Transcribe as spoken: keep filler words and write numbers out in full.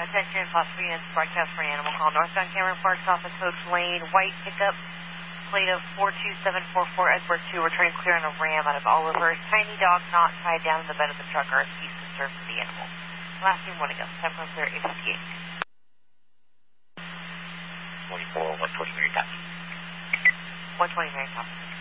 Attention, possibly in broadcast for an animal call. Northbound Cameron Parks off of Coach Lane. White pickup, plate of four two seven four four Edward two. We're trying to clear on a ram out of Oliver. Tiny dog not tied down in the bed of the truck or he's concerned for the animal. Last team, one to go. Time for clear eight fifty-eight. twenty-four, one twenty-three, top. one twenty-nine, top.